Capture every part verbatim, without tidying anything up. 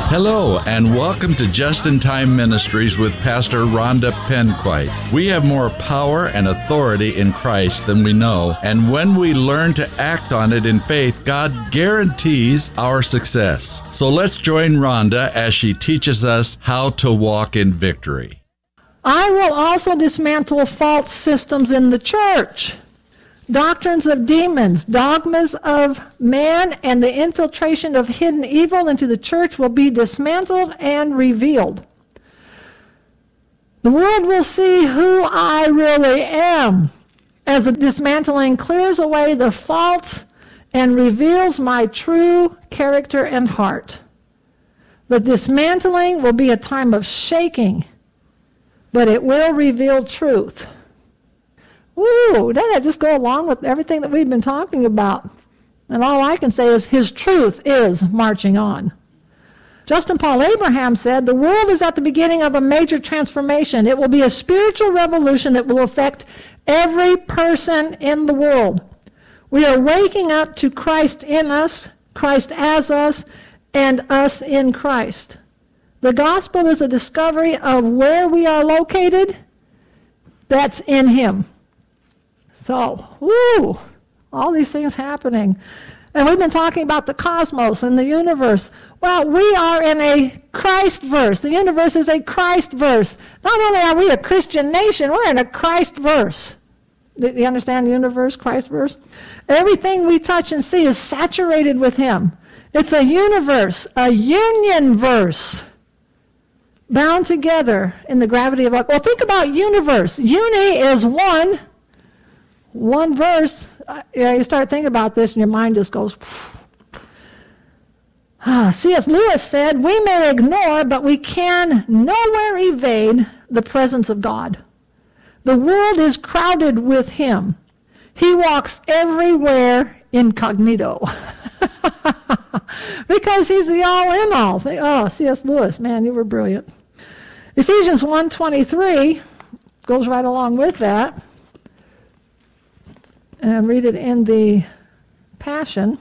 Hello, and welcome to Just in Time Ministries with Pastor Rhonda Penquite. We have more power and authority in Christ than we know, and when we learn to act on it in faith, God guarantees our success. So let's join Rhonda as she teaches us how to walk in victory. I will also dismantle false systems in the church. Doctrines of demons, dogmas of man, and the infiltration of hidden evil into the church will be dismantled and revealed. The world will see who I really am as the dismantling clears away the false and reveals my true character and heart. The dismantling will be a time of shaking, but it will reveal truth. Woo, doesn't that just go along with everything that we've been talking about? And all I can say is his truth is marching on. Justin Paul Abraham said, the world is at the beginning of a major transformation. It will be a spiritual revolution that will affect every person in the world. We are waking up to Christ in us, Christ as us, and us in Christ. The gospel is a discovery of where we are located. That's in him. So, woo, all these things happening. And we've been talking about the cosmos and the universe. Well, we are in a Christ verse. The universe is a Christ verse. Not only are we a Christian nation, we're in a Christ verse. Do you understand the universe, Christ verse? Everything we touch and see is saturated with him. It's a universe, a union verse, bound together in the gravity of love. Well, think about universe. Uni is one. One verse, uh, yeah, you start thinking about this and your mind just goes. Ah, C S Lewis said, we may ignore, but we can nowhere evade the presence of God. The world is crowded with him. He walks everywhere incognito. Because he's the all-in-all. Oh, C S Lewis, man, you were brilliant. Ephesians one twenty-three goes right along with that. And read it in the Passion.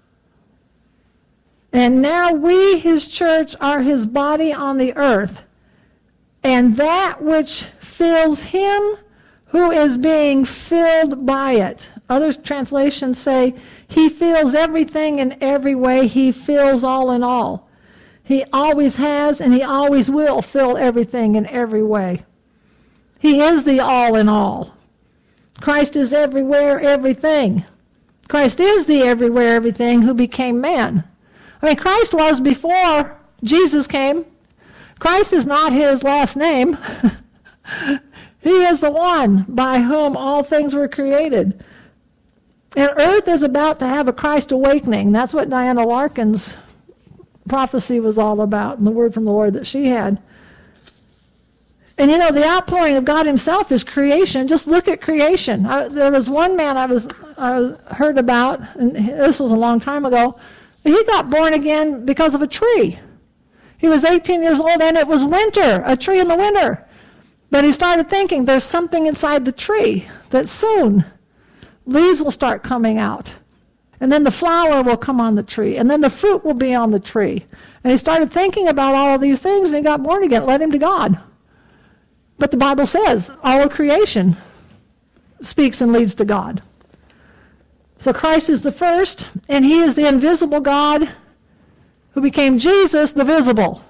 And now we, his church, are his body on the earth, and that which fills him who is being filled by it. Other translations say, he fills everything in every way. He fills all in all. He always has and he always will fill everything in every way. He is the all in all. Christ is everywhere, everything. Christ is the everywhere, everything who became man. I mean, Christ was before Jesus came. Christ is not his last name. He is the one by whom all things were created. And earth is about to have a Christ awakening. That's what Diana Larkin's prophecy was all about, and the word from the Lord that she had. And you know, the outpouring of God himself is creation. Just look at creation. I, there was one man I was I was, heard about, and this was a long time ago. He got born again because of a tree. He was eighteen years old, and it was winter, a tree in the winter. But he started thinking, there's something inside the tree that soon leaves will start coming out. And then the flower will come on the tree, and then the fruit will be on the tree. And he started thinking about all of these things, and he got born again. It led him to God. But the Bible says all of creation speaks and leads to God. So Christ is the first, and he is the invisible God who became Jesus, the visible.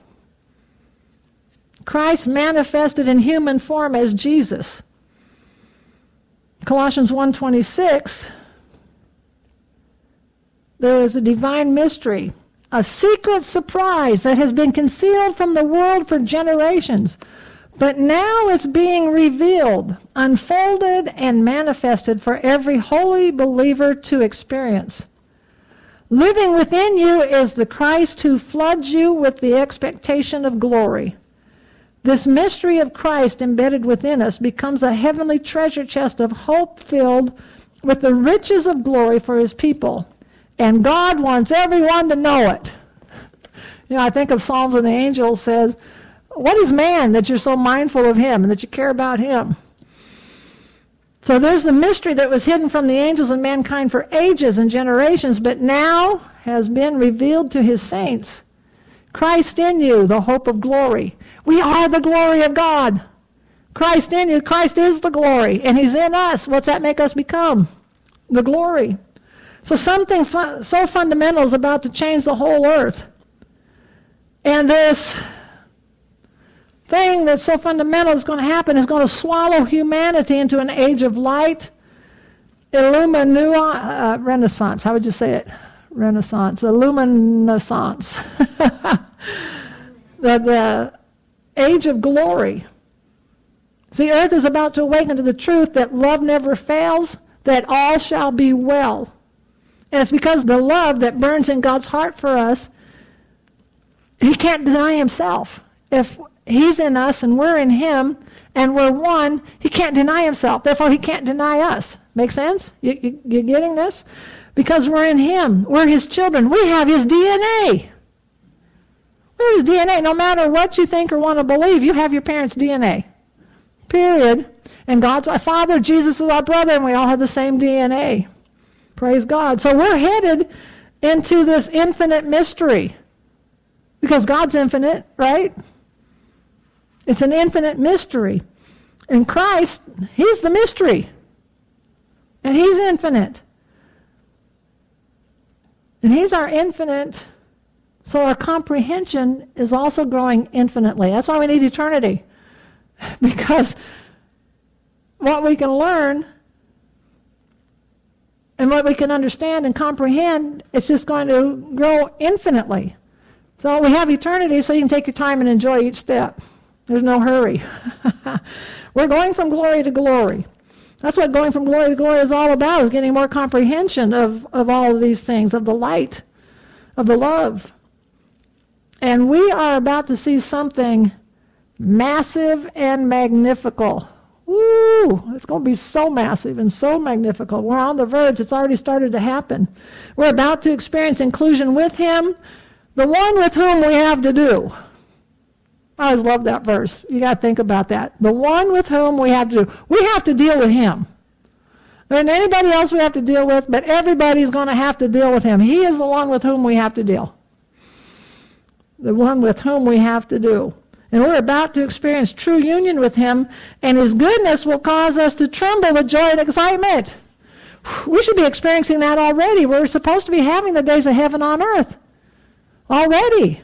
Christ manifested in human form as Jesus. Colossians one twenty-six, there is a divine mystery, a secret surprise that has been concealed from the world for generations. But now it's being revealed, unfolded, and manifested for every holy believer to experience. Living within you is the Christ who floods you with the expectation of glory. This mystery of Christ embedded within us becomes a heavenly treasure chest of hope filled with the riches of glory for his people. And God wants everyone to know it. You know, I think of Psalms and the angels says, what is man that you're so mindful of him and that you care about him? So there's the mystery that was hidden from the angels and mankind for ages and generations, but now has been revealed to his saints. Christ in you, the hope of glory. We are the glory of God. Christ in you, Christ is the glory, and he's in us. What's that make us become? The glory. So something so, so fundamental is about to change the whole earth. And this thing that's so fundamental is going to happen is going to swallow humanity into an age of light, illuminua, uh, renaissance. How would you say it? Renaissance, illuminescence. the, the age of glory. See, earth is about to awaken to the truth that love never fails, that all shall be well. And it's because the love that burns in God's heart for us, he can't deny himself. If he's in us and we're in him and we're one, he can't deny himself. Therefore, he can't deny us. Make sense? You, you, you're getting this? Because we're in him. We're his children. We have his D N A. We're his D N A. No matter what you think or want to believe, you have your parents' D N A. Period. And God's our Father, Jesus is our brother, and we all have the same D N A. Praise God. So we're headed into this infinite mystery. Because God's infinite, right? It's an infinite mystery. And Christ, he's the mystery. And he's infinite. And he's our infinite, so our comprehension is also growing infinitely. That's why we need eternity. Because what we can learn and what we can understand and comprehend, it's just going to grow infinitely. So we have eternity so you can take your time and enjoy each step. There's no hurry. We're going from glory to glory. That's what going from glory to glory is all about, is getting more comprehension of, of all of these things, of the light, of the love. And we are about to see something massive and magnifical. Woo! It's going to be so massive and so magnifical. We're on the verge. It's already started to happen. We're about to experience inclusion with him, the one with whom we have to do. I always love that verse. You got to think about that. The one with whom we have to do. We have to deal with him. There isn't anybody else we have to deal with, but everybody's going to have to deal with him. He is the one with whom we have to deal. The one with whom we have to do. And we're about to experience true union with him, and his goodness will cause us to tremble with joy and excitement. We should be experiencing that already. We're supposed to be having the days of heaven on earth already.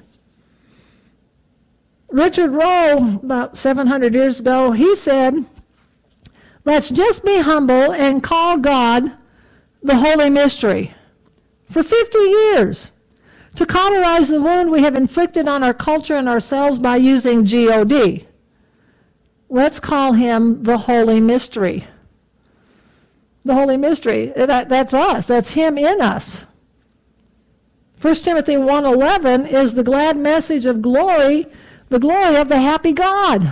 Richard Rowe, about seven hundred years ago, he said, let's just be humble and call God the Holy Mystery. For fifty years, to cauterize the wound we have inflicted on our culture and ourselves by using G O D. Let's call him the Holy Mystery. The Holy Mystery, that, that's us, that's him in us. First Timothy one eleven is the glad message of glory, the glory of the happy God.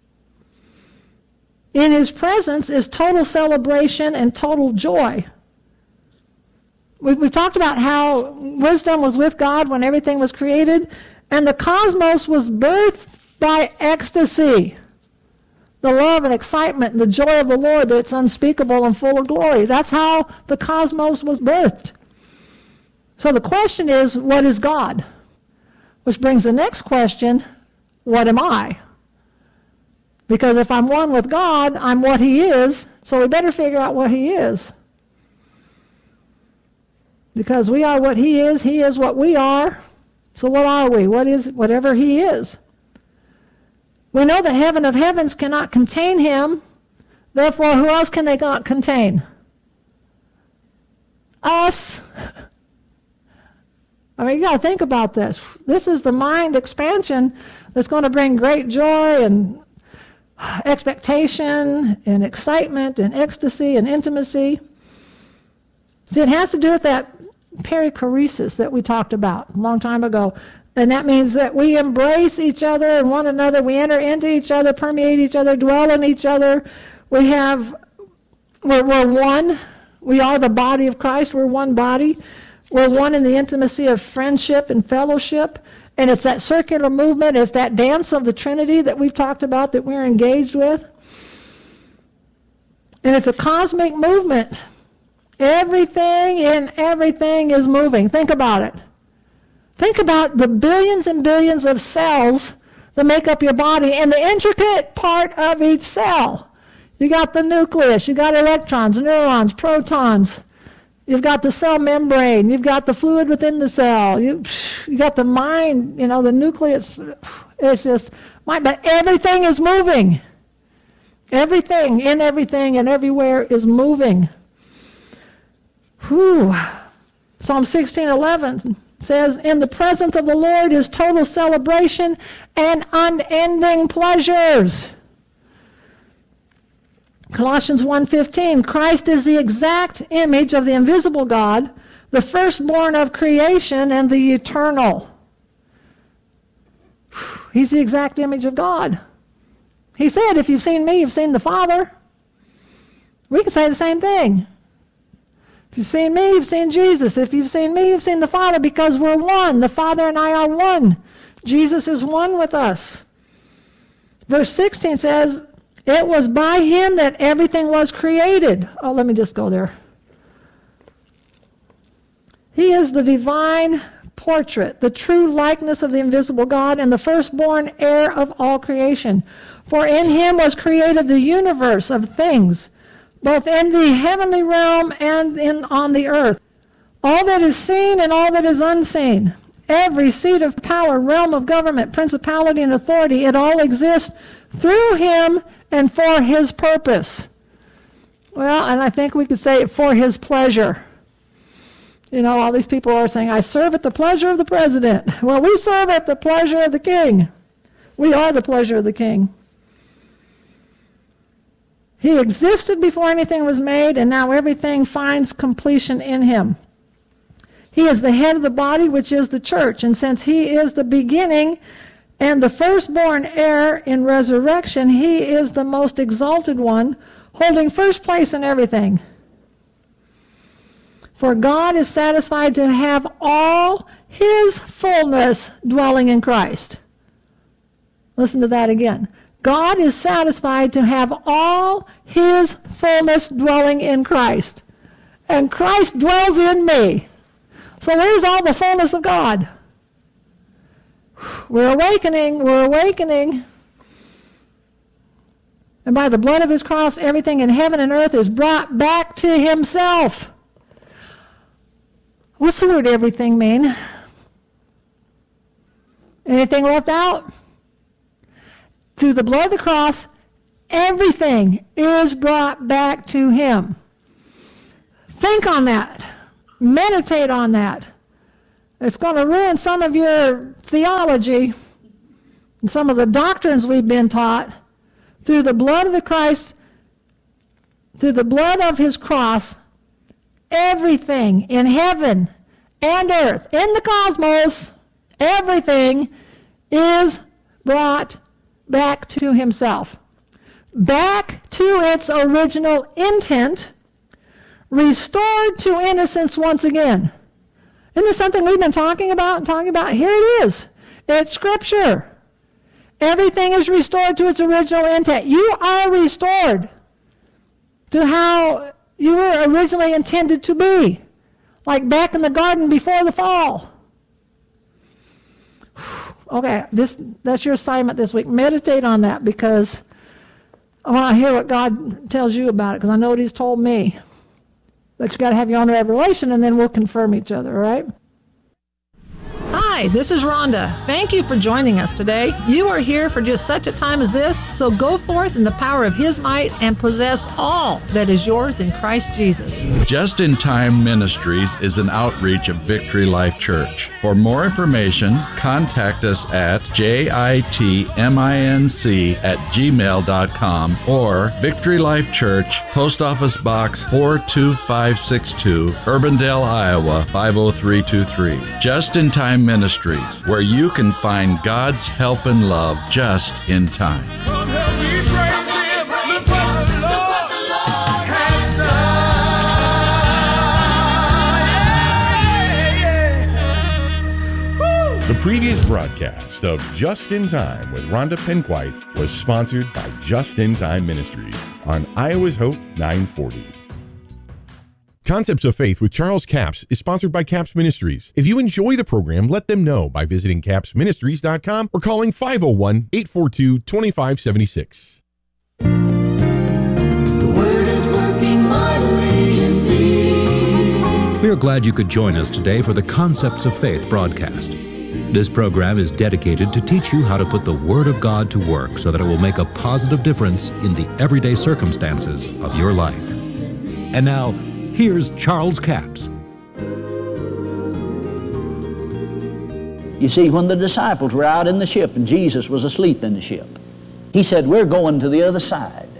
In his presence is total celebration and total joy. We've, we've talked about how wisdom was with God when everything was created, and the cosmos was birthed by ecstasy. The love and excitement and the joy of the Lord that's unspeakable and full of glory. That's how the cosmos was birthed. So the question is, what is God? Which brings the next question, what am I? Because if I'm one with God, I'm what he is, so we better figure out what he is. Because we are what he is, he is what we are. So what are we? What is whatever he is? We know the heaven of heavens cannot contain him. Therefore, who else can they not contain? Us. I mean, you got to think about this. This is the mind expansion that's going to bring great joy and expectation and excitement and ecstasy and intimacy. See, it has to do with that perichoresis that we talked about a long time ago. And that means that we embrace each other and one another. We enter into each other, permeate each other, dwell in each other. We have, we're, we're one. We are the body of Christ. We're one body. We're one in the intimacy of friendship and fellowship. And it's that circular movement, it's that dance of the Trinity that we've talked about that we're engaged with. And it's a cosmic movement. Everything in everything is moving. Think about it. Think about the billions and billions of cells that make up your body and the intricate part of each cell. You got the nucleus, you got electrons, neurons, protons. You've got the cell membrane, you've got the fluid within the cell. You you got the mind, you know, the nucleus. It's just, but everything is moving. Everything, in everything and everywhere is moving. Whew. Psalm sixteen eleven says, in the presence of the Lord is total celebration and unending pleasures. Colossians one fifteen, Christ is the exact image of the invisible God, the firstborn of creation and the eternal. He's the exact image of God. He said, if you've seen me, you've seen the Father. We can say the same thing. If you've seen me, you've seen Jesus. If you've seen me, you've seen the Father, because we're one. The Father and I are one. Jesus is one with us. Verse sixteen says, it was by him that everything was created. Oh, let me just go there. He is the divine portrait, the true likeness of the invisible God, and the firstborn heir of all creation. For in him was created the universe of things, both in the heavenly realm and in on the earth. All that is seen and all that is unseen, every seat of power, realm of government, principality, and authority, it all exists through him and for his purpose. Well, and I think we could say for his pleasure. You know, all these people are saying, I serve at the pleasure of the president. Well, we serve at the pleasure of the king. We are the pleasure of the king. He existed before anything was made, and now everything finds completion in him. He is the head of the body, which is the church. And since he is the beginning and the firstborn heir in resurrection, he is the most exalted one, holding first place in everything. For God is satisfied to have all his fullness dwelling in Christ. Listen to that again. God is satisfied to have all his fullness dwelling in Christ. And Christ dwells in me. So where's all the fullness of God? We're awakening, we're awakening. And by the blood of his cross, everything in heaven and earth is brought back to himself. What's the word everything mean? Anything left out? Through the blood of the cross, everything is brought back to him. Think on that. Meditate on that. It's going to ruin some of your theology and some of the doctrines we've been taught. Through the blood of the Christ, through the blood of his cross, everything in heaven and earth, in the cosmos, everything is brought back to himself. Back to its original intent, restored to innocence once again. Isn't this something we've been talking about and talking about? Here it is. It's Scripture. Everything is restored to its original intent. You are restored to how you were originally intended to be, like back in the garden before the fall. Okay, this that's your assignment this week. Meditate on that, because I want to hear what God tells you about it, because I know what he's told me. But you got to have your own revelation, and then we'll confirm each other, all right? Hi, this is Rhonda. Thank you for joining us today. You are here for just such a time as this, so go forth in the power of his might and possess all that is yours in Christ Jesus. Just in Time Ministries is an outreach of Victory Life Church. For more information, contact us at jitminc at gmail dot com or Victory Life Church, Post Office Box four two five six two, Urbandale, Iowa five oh three two three. Just in Time Ministries, where you can find God's help and love just in time. The previous broadcast of Just in Time with Rhonda Penquite was sponsored by Just in Time Ministries on Iowa's Hope nine forty. Concepts of Faith with Charles Capps is sponsored by Capps Ministries. If you enjoy the program, let them know by visiting capps ministries dot com or calling five oh one, eight four two, two five seven six. The Word is working mightily in me. We are glad you could join us today for the Concepts of Faith broadcast. This program is dedicated to teach you how to put the Word of God to work so that it will make a positive difference in the everyday circumstances of your life. And now, here's Charles Capps. You see, when the disciples were out in the ship and Jesus was asleep in the ship, he said, we're going to the other side.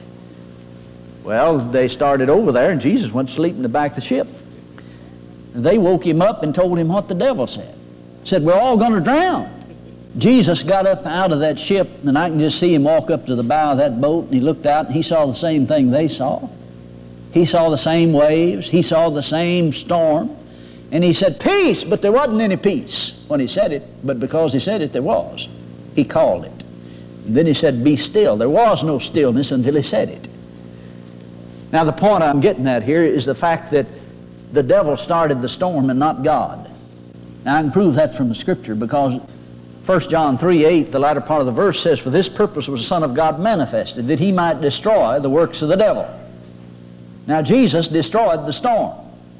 Well, they started over there and Jesus went to sleep in the back of the ship. And they woke him up and told him what the devil said. Said, we're all going to drown. Jesus got up out of that ship, and I can just see him walk up to the bow of that boat, and he looked out and he saw the same thing they saw. He saw the same waves. He saw the same storm. And he said, peace, but there wasn't any peace when he said it, but because he said it, there was. He called it. And then he said, be still. There was no stillness until he said it. Now, the point I'm getting at here is the fact that the devil started the storm and not God. Now, I can prove that from the Scripture because First John three eight, the latter part of the verse says, for this purpose was the Son of God manifested, that he might destroy the works of the devil. Now, Jesus destroyed the storm.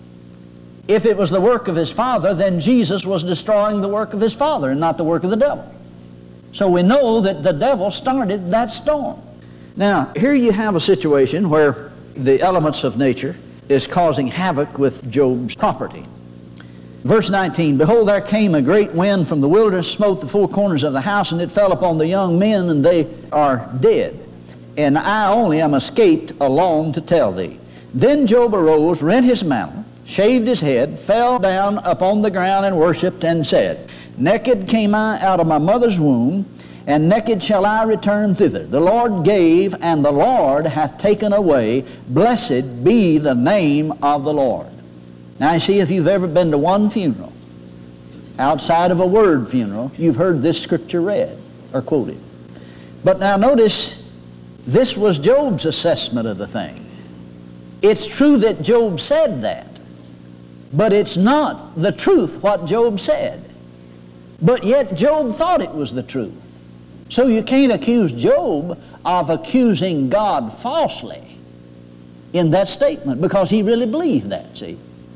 If it was the work of his Father, then Jesus was destroying the work of his Father and not the work of the devil. So we know that the devil started that storm. Now, here you have a situation where the elements of nature is causing havoc with Job's property. Verse nineteen, behold, there came a great wind from the wilderness, smote the four corners of the house, and it fell upon the young men, and they are dead. And I only am escaped alone to tell thee. Then Job arose, rent his mantle, shaved his head, fell down upon the ground, and worshipped, and said, naked came I out of my mother's womb, and naked shall I return thither. The Lord gave, and the Lord hath taken away. Blessed be the name of the Lord. Now, you see, if you've ever been to one funeral, outside of a word funeral, you've heard this scripture read or quoted. But now notice, this was Job's assessment of the thing. It's true that Job said that, but it's not the truth what Job said. But yet Job thought it was the truth. So you can't accuse Job of accusing God falsely in that statement because he really believed that, see.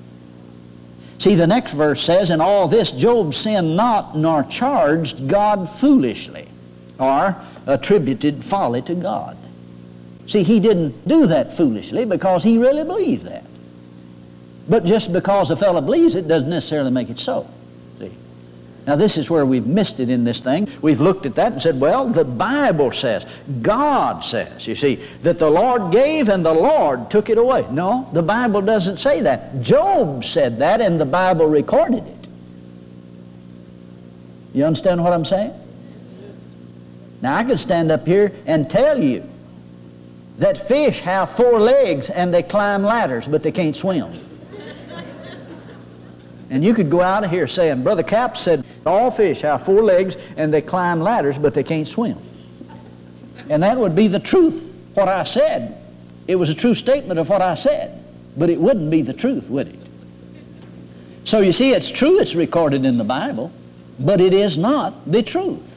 See, the next verse says, in all this Job sinned not, nor charged God foolishly, or attributed folly to God. See, he didn't do that foolishly because he really believed that. But just because a fellow believes it doesn't necessarily make it so. See? Now, this is where we've missed it in this thing. We've looked at that and said, well, the Bible says, God says, you see, that the Lord gave and the Lord took it away. No, the Bible doesn't say that. Job said that and the Bible recorded it. You understand what I'm saying? Now, I could stand up here and tell you that fish have four legs and they climb ladders, but they can't swim. And you could go out of here saying, Brother Capps said, all fish have four legs and they climb ladders, but they can't swim. And that would be the truth, what I said. It was a true statement of what I said, but it wouldn't be the truth, would it? So you see, it's true it's recorded in the Bible, but it is not the truth.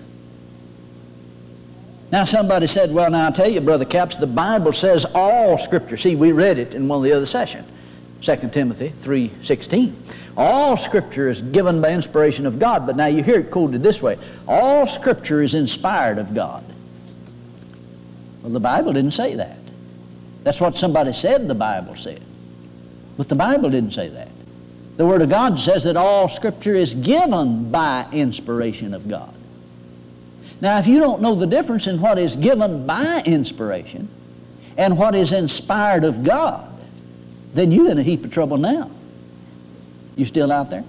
Now somebody said, well, now I'll tell you, Brother Capps, the Bible says all Scripture. See, we read it in one of the other sessions, Second Timothy three sixteen. All Scripture is given by inspiration of God, but now you hear it quoted this way. All Scripture is inspired of God. Well, the Bible didn't say that. That's what somebody said the Bible said. But the Bible didn't say that. The Word of God says that all Scripture is given by inspiration of God. Now, if you don't know the difference in what is given by inspiration and what is inspired of God, then you're in a heap of trouble now. You still out there?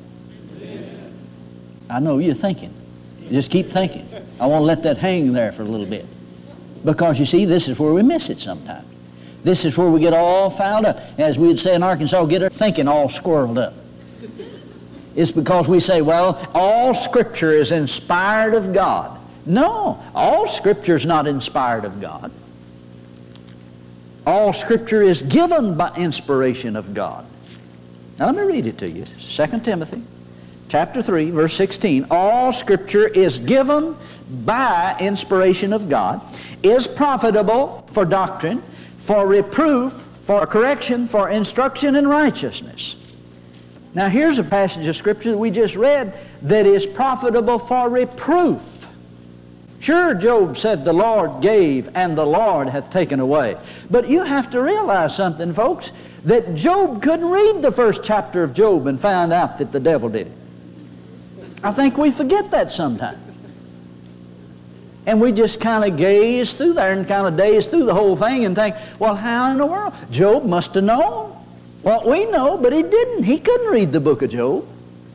I know you're thinking. Just keep thinking. I want to let that hang there for a little bit. Because you see, this is where we miss it sometimes. This is where we get all fouled up. As we would say in Arkansas, get our thinking all squirreled up. It's because we say, well, all Scripture is inspired of God. No, all Scripture is not inspired of God. All Scripture is given by inspiration of God. Now let me read it to you. Second Timothy chapter three, verse sixteen. All Scripture is given by inspiration of God, is profitable for doctrine, for reproof, for correction, for instruction in righteousness. Now here's a passage of Scripture that we just read that is profitable for reproof. Sure, Job said, the Lord gave and the Lord hath taken away. But you have to realize something, folks, that Job couldn't read the first chapter of Job and found out that the devil did it. I think we forget that sometimes. And we just kind of gaze through there and kind of daze through the whole thing and think, well, how in the world? Job must have known. Well, we know, but he didn't. He couldn't read the book of Job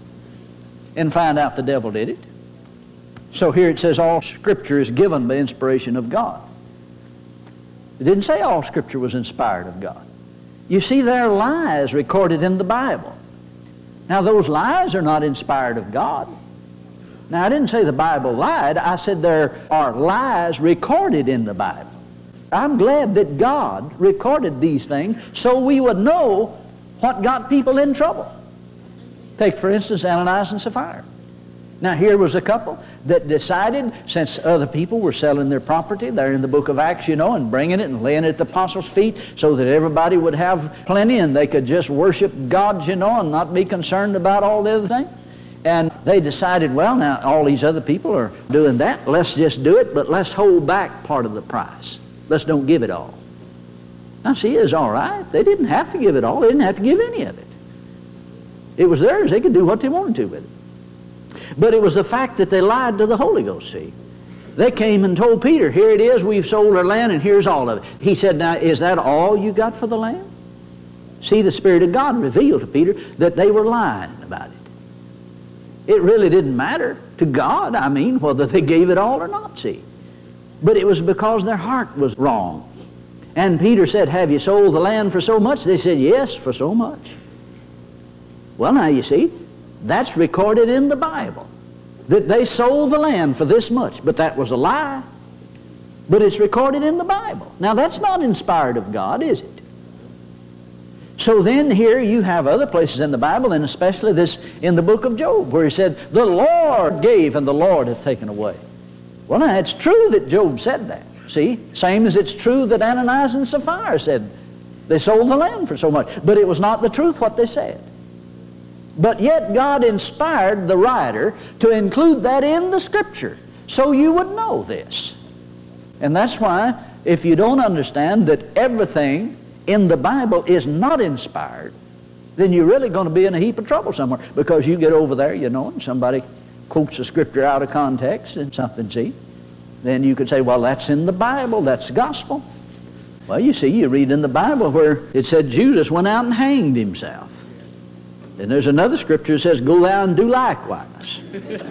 and find out the devil did it. So here it says all Scripture is given by inspiration of God. It didn't say all Scripture was inspired of God. You see, there are lies recorded in the Bible. Now, those lies are not inspired of God. Now, I didn't say the Bible lied. I said there are lies recorded in the Bible. I'm glad that God recorded these things so we would know what got people in trouble. Take, for instance, Ananias and Sapphira. Now, here was a couple that decided, since other people were selling their property, they're in the book of Acts, you know, and bringing it and laying it at the apostles' feet so that everybody would have plenty and they could just worship God, you know, and not be concerned about all the other things. And they decided, well, now all these other people are doing that. Let's just do it, but let's hold back part of the price. Let's don't give it all. Now, see, it's all right. They didn't have to give it all. They didn't have to give any of it. It was theirs. They could do what they wanted to with it. But it was the fact that they lied to the Holy Ghost, see. They came and told Peter, here it is, we've sold our land and here's all of it. He said, now, is that all you got for the land? See, the Spirit of God revealed to Peter that they were lying about it. It really didn't matter to God, I mean, whether they gave it all or not, see. But it was because their heart was wrong. And Peter said, have you sold the land for so much? They said, yes, for so much. Well, now, you see, that's recorded in the Bible, that they sold the land for this much, but that was a lie. But it's recorded in the Bible. Now, that's not inspired of God, is it? So then here you have other places in the Bible, and especially this in the book of Job, where he said, the Lord gave and the Lord hath taken away. Well, now, it's true that Job said that. See, same as it's true that Ananias and Sapphira said they sold the land for so much. But it was not the truth what they said. But yet God inspired the writer to include that in the Scripture so you would know this. And that's why if you don't understand that everything in the Bible is not inspired, then you're really going to be in a heap of trouble somewhere, because you get over there, you know, and somebody quotes a Scripture out of context and something, see, then you could say, well, that's in the Bible, that's gospel. Well, you see, you read in the Bible where it said Judas went out and hanged himself. And there's another Scripture that says, go thou and do likewise.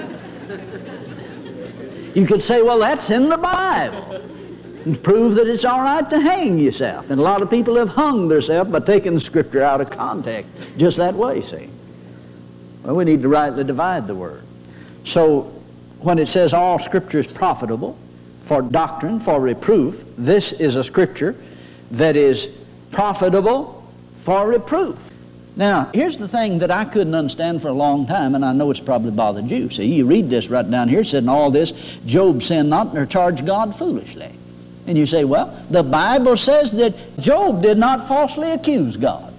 You could say, well, that's in the Bible. And prove that it's all right to hang yourself. And a lot of people have hung themselves by taking the Scripture out of context just that way, see. Well, we need to rightly divide the Word. So when it says all Scripture is profitable for doctrine, for reproof, this is a Scripture that is profitable for reproof. Now, here's the thing that I couldn't understand for a long time, and I know it's probably bothered you. See, you read this right down here, it said in all this, Job sinned not nor charged God foolishly. And you say, well, the Bible says that Job did not falsely accuse God.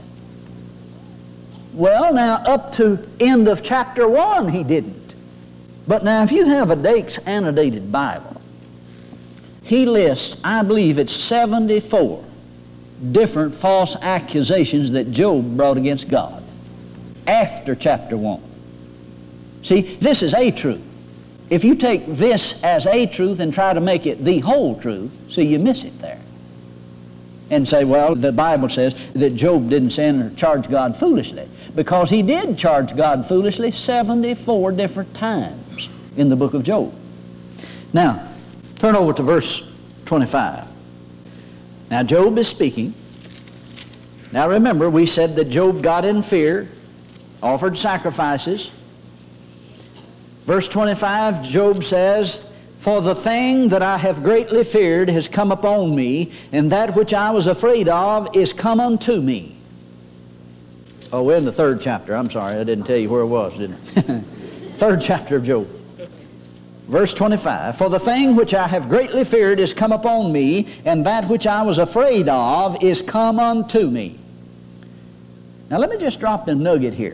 Well, now, up to end of chapter one, he didn't. But now, if you have a Dake's annotated Bible, he lists, I believe it's seventy-four different false accusations that Job brought against God after chapter one. See, this is a truth. If you take this as a truth and try to make it the whole truth, see, you miss it there. And say, well, the Bible says that Job didn't sin or charge God foolishly, because he did charge God foolishly seventy-four different times in the book of Job. Now, turn over to verse twenty-five. Now, Job is speaking. Now, remember, we said that Job got in fear, offered sacrifices. Verse twenty-five, Job says, for the thing that I have greatly feared has come upon me, and that which I was afraid of is come unto me. Oh, we're in the third chapter. I'm sorry, I didn't tell you where it was, didn't I? Third chapter of Job. Verse twenty-five, for the thing which I have greatly feared is come upon me, and that which I was afraid of is come unto me. Now let me just drop the nugget here.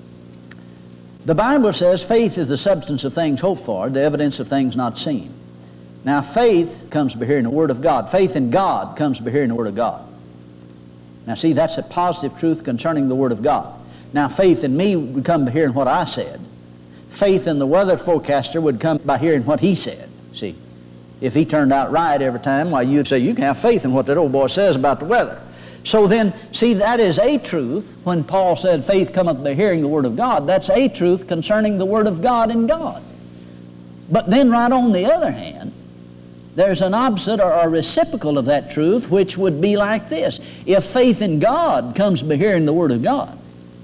The Bible says faith is the substance of things hoped for, the evidence of things not seen. Now faith comes by hearing the Word of God. Faith in God comes by hearing the Word of God. Now see, that's a positive truth concerning the Word of God. Now faith in me would come by hearing what I said. Faith in the weather forecaster would come by hearing what he said. See, if he turned out right every time, why, you'd say, you can have faith in what that old boy says about the weather. So then, see, that is a truth. When Paul said faith cometh by hearing the Word of God, that's a truth concerning the Word of God and God. But then right on the other hand, there's an opposite or a reciprocal of that truth, which would be like this. If faith in God comes by hearing the Word of God,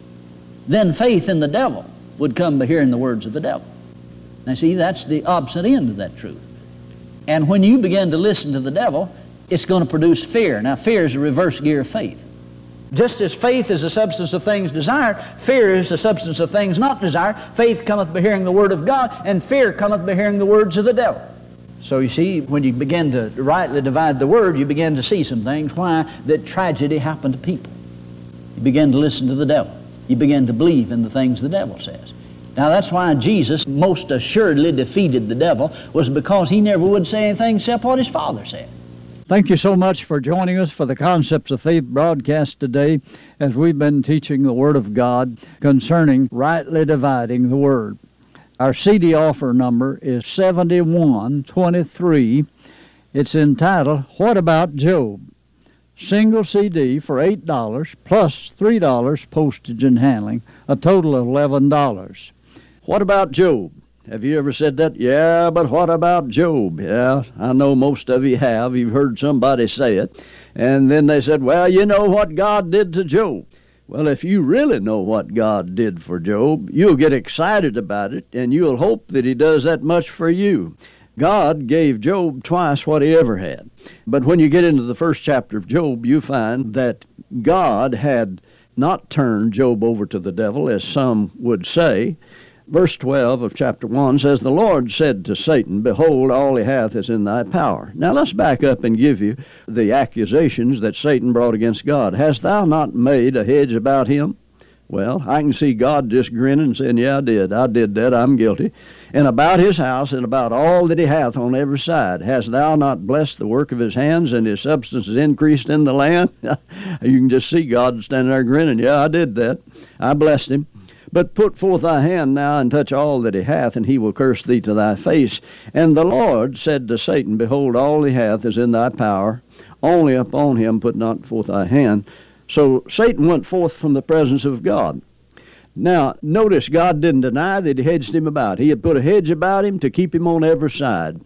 then faith in the devil would come by hearing the words of the devil. Now see, that's the opposite end of that truth. And when you begin to listen to the devil, it's going to produce fear. Now fear is a reverse gear of faith. Just as faith is the substance of things desired, fear is the substance of things not desired. Faith cometh by hearing the Word of God, and fear cometh by hearing the words of the devil. So you see, when you begin to rightly divide the Word, you begin to see some things. Why? That tragedy happened to people. You begin to listen to the devil. You begin to believe in the things the devil says. Now that's why Jesus most assuredly defeated the devil, was because he never would say anything except what his Father said. Thank you so much for joining us for the Concepts of Faith broadcast today, as we've been teaching the Word of God concerning rightly dividing the Word. Our C D offer number is seventy-one twenty-three. It's entitled, What About Job? Single C D for eight dollars plus three dollars postage and handling, a total of eleven dollars. What about Job? Have you ever said that? Yeah, but what about Job? Yeah, I know most of you have. You've heard somebody say it. And then they said, well, you know what God did to Job. Well, if you really know what God did for Job, you'll get excited about it, and you'll hope that he does that much for you. God gave Job twice what he ever had. But when you get into the first chapter of Job, you find that God had not turned Job over to the devil, as some would say. Verse twelve of chapter one says, the Lord said to Satan, behold, all he hath is in thy power. Now let's back up and give you the accusations that Satan brought against God. Hast thou not made a hedge about him? Well, I can see God just grinning and saying, yeah, I did. I did that. I'm guilty. And about his house and about all that he hath on every side, hast thou not blessed the work of his hands, and his substance is increased in the land? You can just see God standing there grinning. Yeah, I did that. I blessed him. But put forth thy hand now, and touch all that he hath, and he will curse thee to thy face. And the Lord said to Satan, behold, all he hath is in thy power. Only upon him put not forth thy hand. So Satan went forth from the presence of God. Now, notice God didn't deny that he hedged him about. He had put a hedge about him to keep him on every side.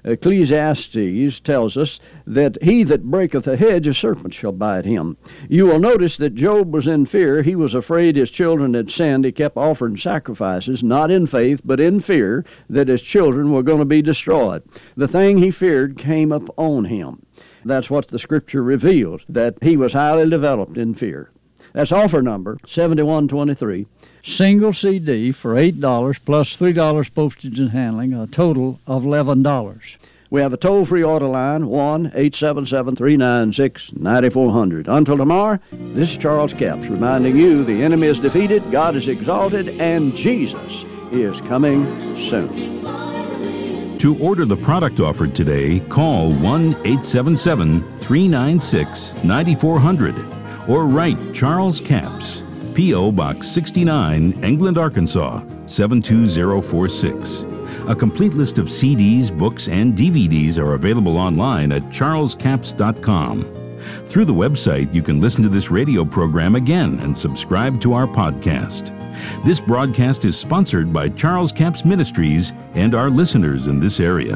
Ecclesiastes tells us that he that breaketh a hedge, a serpent shall bite him. You will notice that Job was in fear. He was afraid his children had sinned. He kept offering sacrifices, not in faith, but in fear that his children were going to be destroyed. The thing he feared came up on him. That's what the Scripture reveals, that he was highly developed in fear. That's offer number seventy-one twenty-three. Single C D for eight dollars plus three dollars postage and handling, a total of eleven dollars. We have a toll-free order line, one eight seven seven, three nine six, nine four zero zero. Until tomorrow, this is Charles Capps reminding you the enemy is defeated, God is exalted, and Jesus is coming soon. To order the product offered today, call one eight seven seven, three nine six, nine four zero zero or write Charles Capps, P O Box sixty-nine, England, Arkansas, seven two zero four six. A complete list of C Ds, books, and D V Ds are available online at charles capps dot com. Through the website, you can listen to this radio program again and subscribe to our podcast. This broadcast is sponsored by Charles Capps Ministries and our listeners in this area.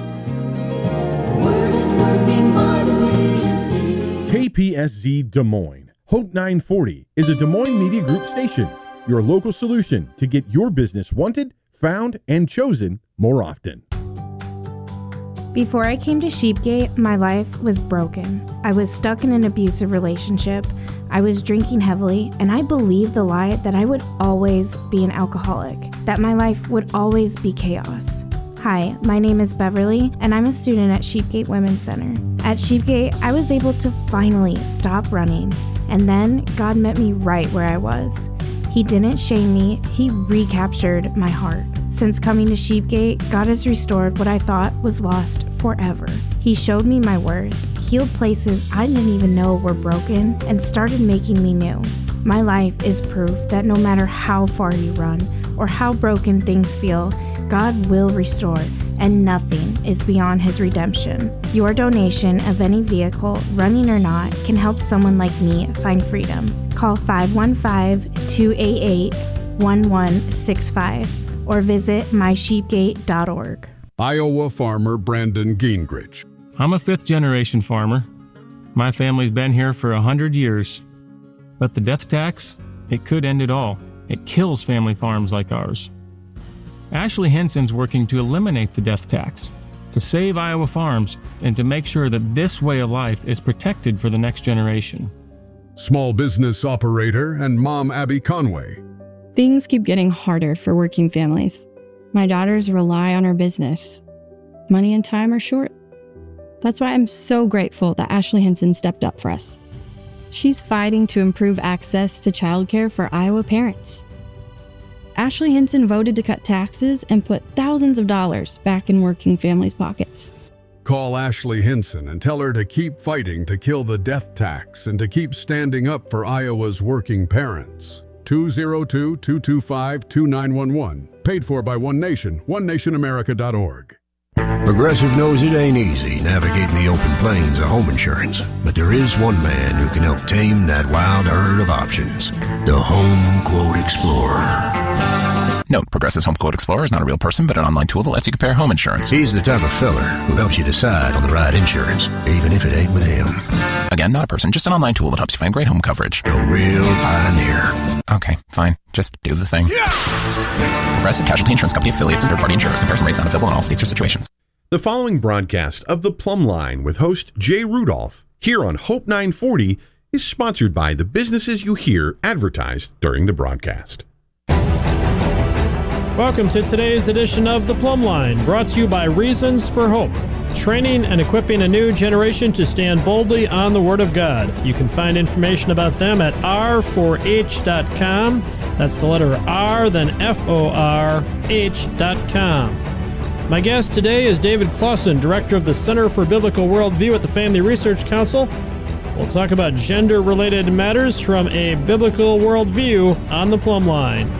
Word is working mightily in me. K P S Z Des Moines. Hope nine forty is a Des Moines Media Group station, your local solution to get your business wanted, found, and chosen more often. Before I came to Sheepgate, my life was broken. I was stuck in an abusive relationship. I was drinking heavily, and I believed the lie that I would always be an alcoholic, that my life would always be chaos. Hi, my name is Beverly, and I'm a student at Sheepgate Women's Center. At Sheepgate, I was able to finally stop running, and then God met me right where I was. He didn't shame me, He recaptured my heart. Since coming to Sheepgate, God has restored what I thought was lost forever. He showed me my worth, healed places I didn't even know were broken, and started making me new. My life is proof that no matter how far you run or how broken things feel, God will restore, and nothing is beyond His redemption. Your donation of any vehicle, running or not, can help someone like me find freedom. Call five one five, two eight eight, one one six five or visit my sheepgate dot org. Iowa farmer Brandon Gingrich. I'm a fifth-generation farmer. My family's been here for a hundred years. But the death tax, it could end it all. It kills family farms like ours. Ashley Henson's working to eliminate the death tax, to save Iowa farms, and to make sure that this way of life is protected for the next generation. Small business operator and mom Abby Conway. Things keep getting harder for working families. My daughters rely on our business. Money and time are short. That's why I'm so grateful that Ashley Henson stepped up for us. She's fighting to improve access to childcare for Iowa parents. Ashley Henson voted to cut taxes and put thousands of dollars back in working families' pockets. Call Ashley Henson and tell her to keep fighting to kill the death tax and to keep standing up for Iowa's working parents. two oh two, two two five, two nine one one. Paid for by One Nation, one nation america dot org. Progressive knows it ain't easy navigating the open plains of home insurance, but there is one man who can help tame that wild herd of options. The Home Quote Explorer. Note, Progressive's Home Quote Explorer is not a real person, but an online tool that lets you compare home insurance. He's the type of fella who helps you decide on the right insurance, even if it ain't with him. Again, not a person, just an online tool that helps you find great home coverage. A real pioneer. Okay, fine. Just do the thing. Yeah! Progressive Casualty Insurance Company affiliates and third-party insurers. Comparison rates not available in all states or situations. The following broadcast of The Plumb Line with host Jay Rudolph here on Hope nine forty is sponsored by the businesses you hear advertised during the broadcast. Welcome to today's edition of The Plumb Line, brought to you by Reasons for Hope, training and equipping a new generation to stand boldly on the Word of God. You can find information about them at R four H dot com. That's the letter R, then F O R H dot com. My guest today is David Clausen, Director of the Center for Biblical Worldview at the Family Research Council. We'll talk about gender-related matters from a biblical worldview on The Plumb Line.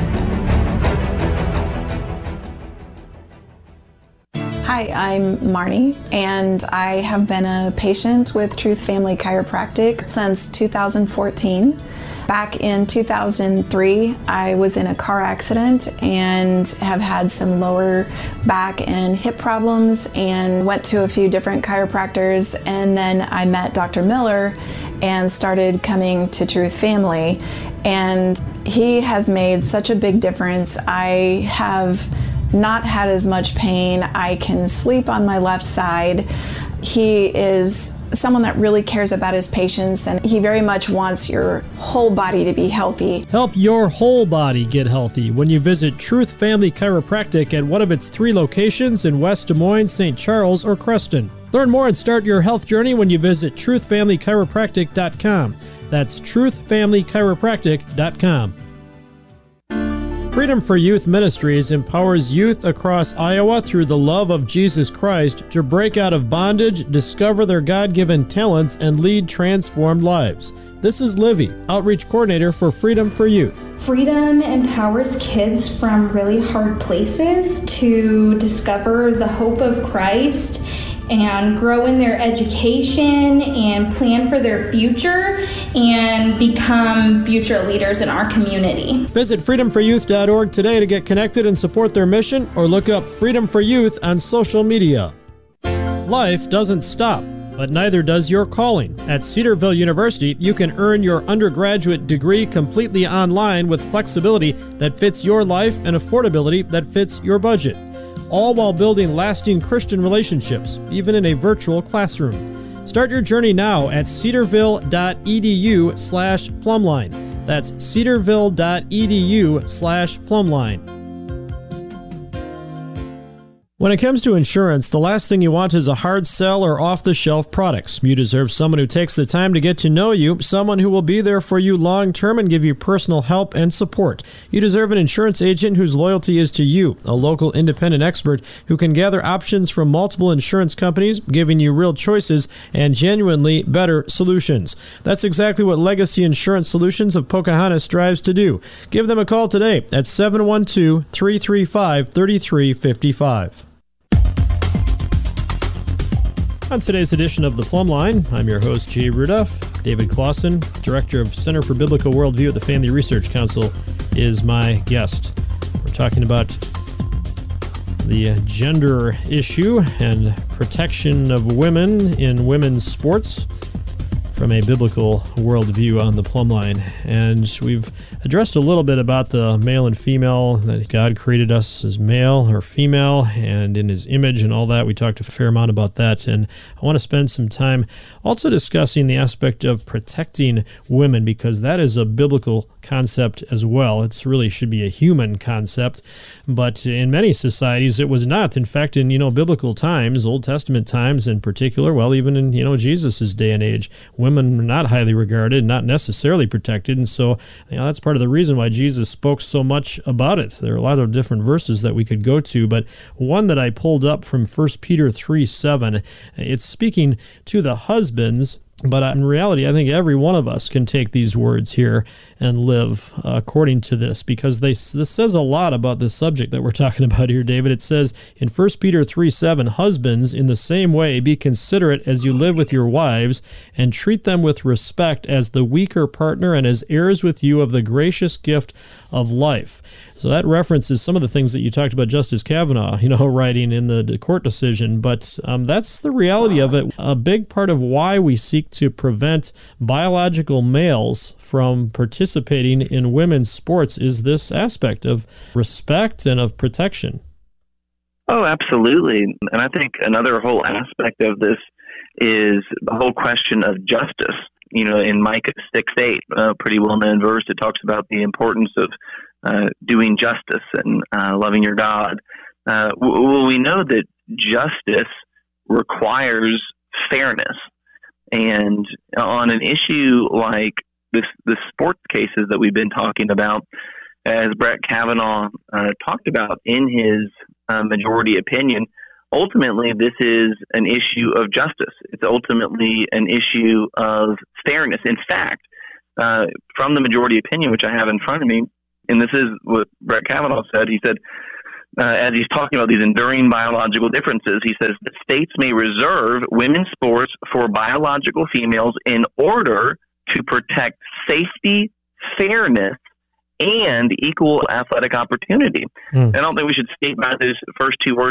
Hi, I'm Marnie, and I have been a patient with Truth Family Chiropractic since two thousand fourteen. Back in two thousand three, I was in a car accident and have had some lower back and hip problems and went to a few different chiropractors, and then I met Doctor Miller and started coming to Truth Family, and he has made such a big difference. I have not had as much pain. I can sleep on my left side. He is someone that really cares about his patients, and he very much wants your whole body to be healthy. Help your whole body get healthy when you visit Truth Family Chiropractic at one of its three locations in West Des Moines, Saint Charles, or Creston. Learn more and start your health journey when you visit truth family chiropractic dot com. That's truth family chiropractic dot com. Freedom for Youth Ministries empowers youth across Iowa through the love of Jesus Christ to break out of bondage, discover their God-given talents, and lead transformed lives. This is Livy, Outreach Coordinator for Freedom for Youth. Freedom empowers kids from really hard places to discover the hope of Christ and grow in their education and plan for their future and become future leaders in our community. Visit freedom for youth dot org today to get connected and support their mission, or look up Freedom for Youth on social media. Life doesn't stop, but neither does your calling. At Cedarville University, you can earn your undergraduate degree completely online with flexibility that fits your life and affordability that fits your budget, all while building lasting Christian relationships, even in a virtual classroom. Start your journey now at cedarville.edu slash plumline. That's cedarville.edu slash plumline. When it comes to insurance, the last thing you want is a hard sell or off-the-shelf products. You deserve someone who takes the time to get to know you, someone who will be there for you long-term and give you personal help and support. You deserve an insurance agent whose loyalty is to you, a local independent expert who can gather options from multiple insurance companies, giving you real choices and genuinely better solutions. That's exactly what Legacy Insurance Solutions of Pocahontas strives to do. Give them a call today at seven one two, three three five, three three five five. On today's edition of The Plumb Line, I'm your host, Jay Rudolph. David Clausen, Director of Center for Biblical Worldview at the Family Research Council, is my guest. We're talking about the gender issue and protection of women in women's sports from a biblical worldview on The Plumb Line. And we've addressed a little bit about the male and female, that God created us as male or female and in his image and all that. We talked a fair amount about that. And I want to spend some time also discussing the aspect of protecting women, because that is a biblical concept as well. It's really should be a human concept, but in many societies it was not. In fact, in, you know, biblical times, Old Testament times in particular, well, even in, you know, Jesus's day and age, women were not highly regarded, not necessarily protected. And so, you know, that's part of the reason why Jesus spoke so much about it. There are a lot of different verses that we could go to, but one that I pulled up from First Peter three seven, it's speaking to the husbands. But in reality, I think every one of us can take these words here and live uh, according to this, because they, this says a lot about the subject that we're talking about here, David. It says in First Peter three seven, husbands, in the same way, be considerate as you live with your wives, and treat them with respect as the weaker partner and as heirs with you of the gracious gift of life. So that references some of the things that you talked about Justice Kavanaugh, you know, writing in the court decision. But um, that's the reality of it. A big part of why we seek to prevent biological males from participating in women's sports is this aspect of respect and of protection. Oh, absolutely. And I think another whole aspect of this is the whole question of justice. You know, in Micah six eight, a pretty well-known verse, it talks about the importance of uh, doing justice and uh, loving your God. Uh, well, we know that justice requires fairness. And on an issue like this, the sports cases that we've been talking about, as Brett Kavanaugh uh, talked about in his uh, majority opinion, ultimately this is an issue of justice. It's ultimately an issue of fairness. In fact, uh, from the majority opinion, which I have in front of me, and this is what Brett Kavanaugh said, he said, Uh, as he's talking about these enduring biological differences, he says that states may reserve women's sports for biological females in order to protect safety, fairness, and equal athletic opportunity. Mm. I don't think we should skate by those first two words